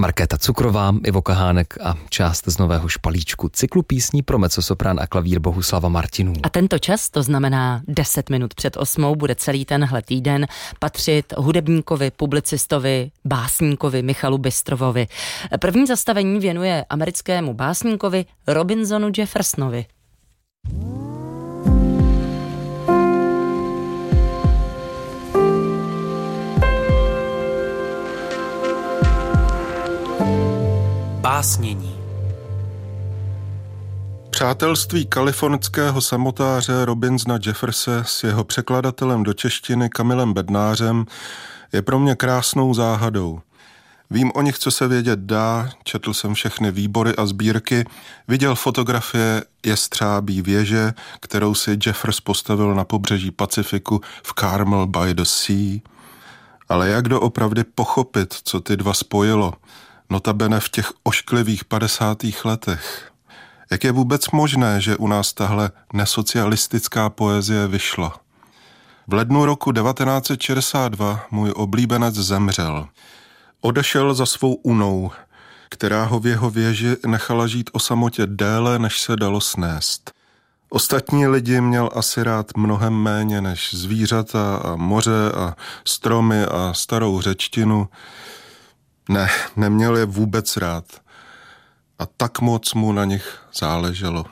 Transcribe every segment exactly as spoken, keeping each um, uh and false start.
Markéta Cukrová, Ivo Kahánek a část z nového špalíčku cyklu písní pro mezzosoprán a klavír Bohuslava Martinů. A tento čas, to znamená deset minut před osmou, bude celý tenhle týden patřit hudebníkovi, publicistovi, básníkovi Michalu Bystrovovi. První zastavení věnuje americkému básníkovi Robinsonu Jeffersonovi. Básnění. Přátelství kalifornského samotáře Robinsona Jefferse s jeho překladatelem do češtiny Kamilem Bednářem je pro mě krásnou záhadou. Vím o nich, co se vědět dá, četl jsem všechny výbory a sbírky, viděl fotografie jestřábí věže, kterou si Jeffers postavil na pobřeží Pacifiku v Carmel by the Sea. Ale jak doopravdy pochopit, co ty dva spojilo, notabene v těch ošklivých padesátých letech? Jak je vůbec možné, že u nás tahle nesocialistická poezie vyšla? V lednu roku devatenáct set šedesát dva můj oblíbenec zemřel. Odešel za svou unou, která ho v jeho věži nechala žít o samotě déle, než se dalo snést. Ostatní lidi měl asi rád mnohem méně než zvířata a moře a stromy a starou řečtinu. Ne, neměl je vůbec rád. A tak moc mu na nich záleželo.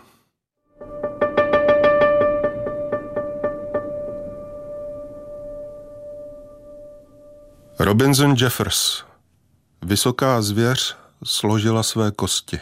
Robinson Jeffers. Vysoká zvěř složila své kosti.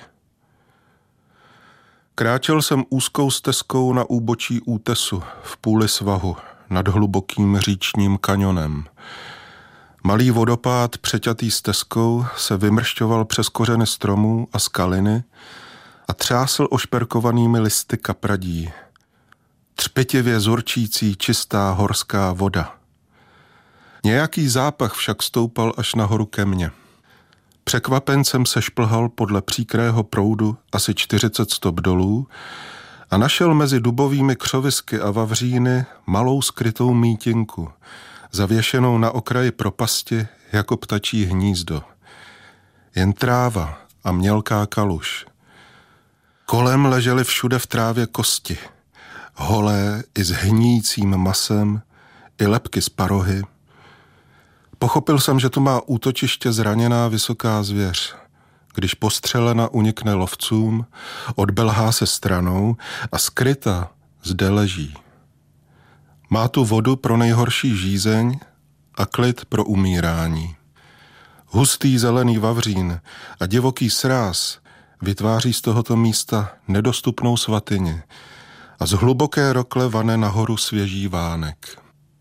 Kráčel jsem úzkou stezkou na úbočí útesu v půli svahu nad hlubokým říčním kanionem. Malý vodopád přeťatý stezkou se vymršťoval přes kořeny stromů a skaliny a třásl ošperkovanými listy kapradí. Třpitivě zurčící čistá horská voda. Nějaký zápach však stoupal až nahoru ke mně. Překvapen jsem se šplhal podle příkrého proudu asi čtyřicet stop dolů a našel mezi dubovými křovisky a vavříny malou skrytou mítinku, zavěšenou na okraji propasti jako ptačí hnízdo. Jen tráva a mělká kaluž. Kolem ležely všude v trávě kosti, holé i s hníjícím masem, i lebky z parohy. Pochopil jsem, že tu má útočiště zraněná vysoká zvěř. Když postřelena unikne lovcům, odbelhá se stranou a skryta zde leží. Má tu vodu pro nejhorší žízeň a klid pro umírání. Hustý zelený vavřín a divoký sráz vytváří z tohoto místa nedostupnou svatyni a z hluboké rokle vane nahoru svěží vánek.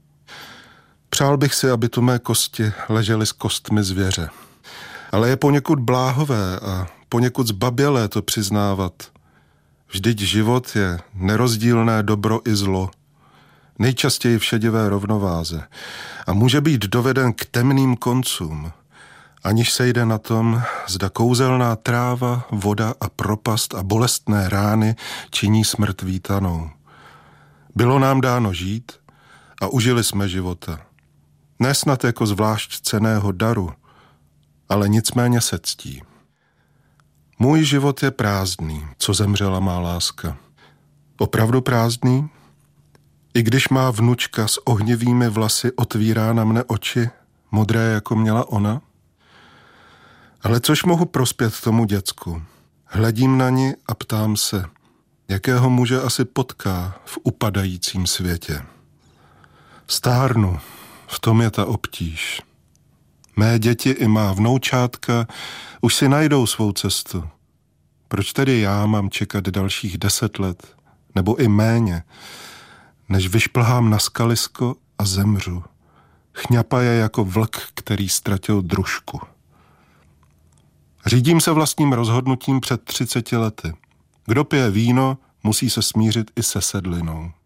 Přál bych si, aby tu mé kosti ležely s kostmi zvěře. Ale je poněkud bláhové a poněkud zbabělé to přiznávat. Vždyť život je nerozdílné dobro i zlo, nejčastěji v šedivé rovnováze a může být doveden k temným koncům, aniž se jde na tom, zda kouzelná tráva, voda a propast a bolestné rány činí smrt vítanou. Bylo nám dáno žít a užili jsme života. Ne snad jako zvlášť cenného daru, ale nicméně se ctí. Můj život je prázdný, co zemřela má láska. Opravdu prázdný? I když má vnučka s ohnivými vlasy otvírá na mne oči, modré jako měla ona? Ale což mohu prospět tomu děcku? Hledím na ni a ptám se, jakého muže asi potká v upadajícím světě. Stárnu, v tom je ta obtíž. Mé děti i má vnoučátka už si najdou svou cestu. Proč tedy já mám čekat dalších deset let, nebo i méně, než vyšplhám na skalisko a zemřu? Chňapa je jako vlk, který ztratil družku. Řídím se vlastním rozhodnutím před třiceti lety. Kdo pije víno, musí se smířit i se sedlinou.